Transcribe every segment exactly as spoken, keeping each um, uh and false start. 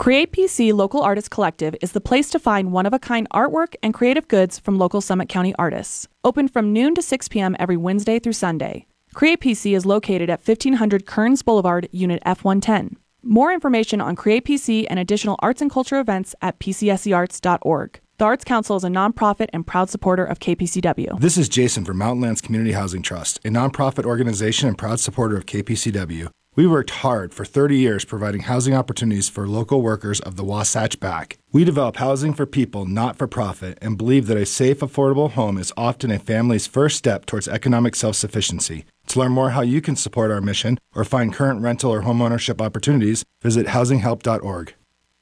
Create P C Local Artists Collective is the place to find one-of-a-kind artwork and creative goods from local Summit County artists. Open from noon to six p.m. every Wednesday through Sunday. Create P C is located at fifteen hundred Kearns Boulevard, Unit F one ten. More information on Create P C and additional arts and culture events at p c s e arts dot org. The Arts Council is a nonprofit and proud supporter of K P C W. This is Jason from Mountain Lands Community Housing Trust, a nonprofit organization and proud supporter of K P C W. We worked hard for thirty years providing housing opportunities for local workers of the Wasatch Back. We develop housing for people, not for profit, and believe that a safe, affordable home is often a family's first step towards economic self-sufficiency. To learn more how you can support our mission or find current rental or homeownership opportunities, visit housing help dot org.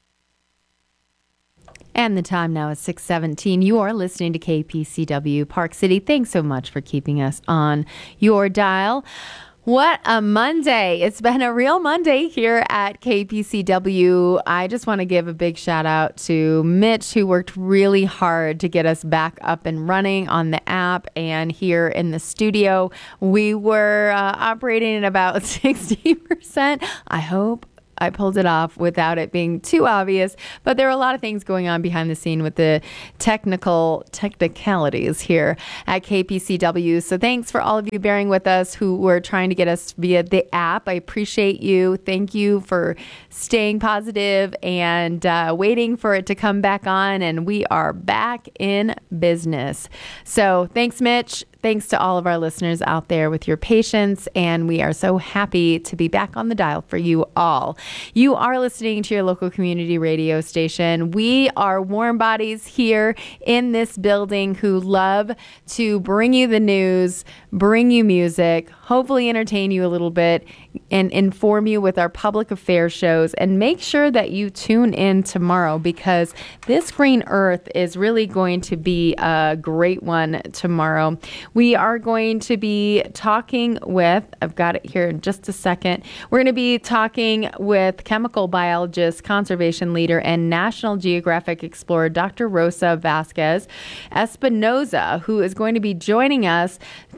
And the time now is six seventeen. You are listening to K P C W Park City. Thanks so much for keeping us on your dial. What a Monday. It's been a real Monday here at K P C W. I just want to give a big shout out to Mitch, who worked really hard to get us back up and running on the app and here in the studio. We were uh, operating at about sixty percent. I hope I pulled it off without it being too obvious, but there are a lot of things going on behind the scene with the technical technicalities here at K P C W. So thanks for all of you bearing with us who were trying to get us via the app. I appreciate you. Thank you for staying positive and uh, waiting for it to come back on, and we are back in business. So thanks, Mitch. Thanks to all of our listeners out there with your patience, and we are so happy to be back on the dial for you all. You are listening to your local community radio station. We are warm bodies here in this building who love to bring you the news, bring you music, hopefully entertain you a little bit, and inform you with our public affairs shows. And make sure that you tune in tomorrow, because this Green Earth is really going to be a great one tomorrow. We are going to be talking with, I've got it here in just a second, we're going to be talking with chemical biologist, conservation leader, and National Geographic explorer, Doctor Rosa Vasquez Espinoza, who is going to be joining us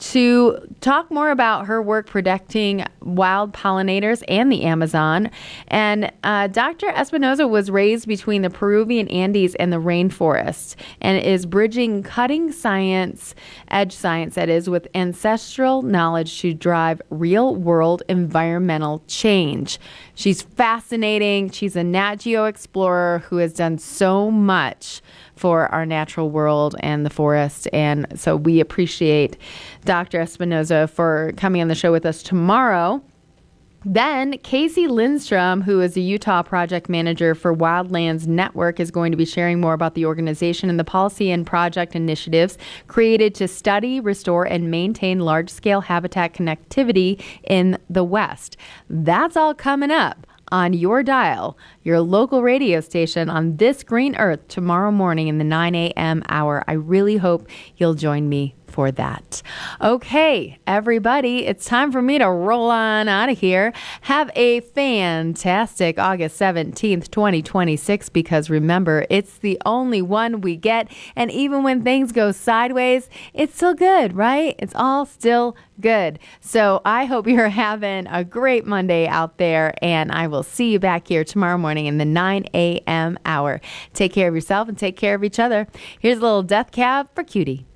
to talk more about her work protecting wild pollinators and the Amazon. And uh, Doctor Espinoza was raised between the Peruvian Andes and the rainforest, and is bridging cutting science, edge science that is, with ancestral knowledge to drive real-world environmental change. She's fascinating. She's a Nat Geo explorer who has done so much for our natural world and the forest. And so we appreciate Doctor Espinoza for coming on the show with us tomorrow. Then Casey Lindstrom, who is a Utah project manager for Wildlands Network, is going to be sharing more about the organization and the policy and project initiatives created to study, restore, and maintain large-scale habitat connectivity in the West. That's all coming up on your dial, your local radio station on this Green Earth tomorrow morning in the nine a.m. hour. I really hope you'll join me for that. Okay, everybody, it's time for me to roll on out of here. Have a fantastic August seventeenth, twenty twenty-six, because remember, it's the only one we get. And even when things go sideways, it's still good, right? It's all still good. So I hope you're having a great Monday out there, and I will see you back here tomorrow morning in the nine a.m. hour. Take care of yourself and take care of each other. Here's a little Death Cab for Cutie.